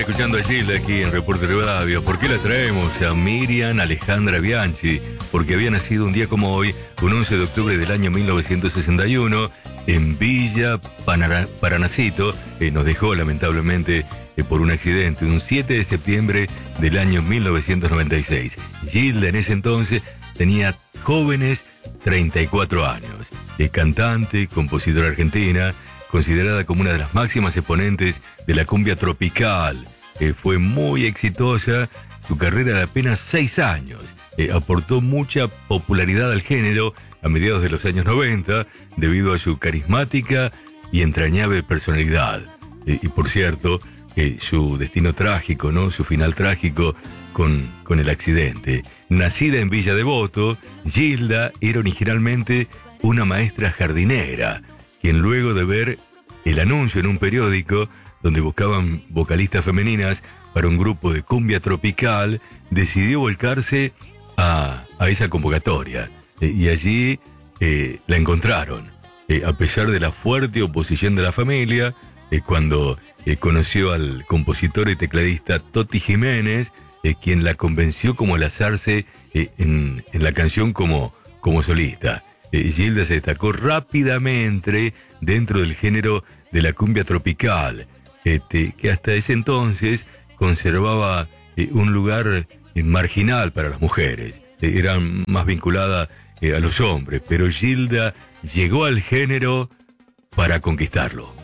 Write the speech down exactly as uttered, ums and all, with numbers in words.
escuchando a Gilda aquí en Reporte Rivadavia. ¿Por qué la traemos? A Miriam Alejandra Bianchi, porque había nacido un día como hoy, un once de octubre del año mil novecientos sesenta y uno, en Villa Panara, Paranacito. Eh, nos dejó lamentablemente eh, por un accidente, un siete de septiembre del año mil novecientos noventa y seis. Gilda en ese entonces tenía jóvenes treinta y cuatro años. Es cantante, compositora argentina, considerada como una de las máximas exponentes de la cumbia tropical. Eh, fue muy exitosa, su carrera de apenas seis años. Eh, aportó mucha popularidad al género a mediados de los años noventa, debido a su carismática y entrañable personalidad. Eh, y por cierto, eh, su destino trágico, ¿no? Su final trágico con, con el accidente. Nacida en Villa Devoto, Gilda era originalmente una maestra jardinera, quien luego de ver el anuncio en un periódico donde buscaban vocalistas femeninas para un grupo de cumbia tropical, decidió volcarse a, a esa convocatoria. Eh, y allí eh, la encontraron. Eh, a pesar de la fuerte oposición de la familia, eh, cuando eh, conoció al compositor y tecladista Toti Jiménez, eh, quien la convenció como lanzarse eh, en, en la canción como, como solista. Eh, Gilda se destacó rápidamente dentro del género de la cumbia tropical, este, que hasta ese entonces conservaba eh, un lugar eh, marginal para las mujeres. Eh, era más vinculada eh, a los hombres, pero Gilda llegó al género para conquistarlo.